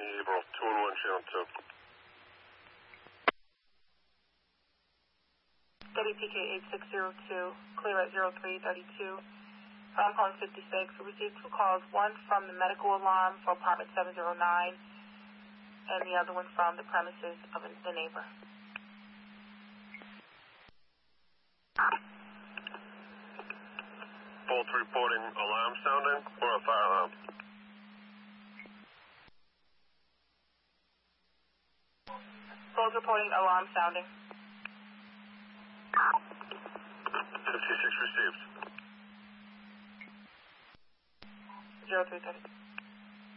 April, 2 and 1, channel 2. WPK 8602, clear at 0332. I'm calling 56. We received 2 calls, one from the medical alarm for apartment 709, and the other one from the premises of the neighbor. Both reporting alarm sounding or a fire alarm? Both reporting alarm sounding. 56 received. 0330.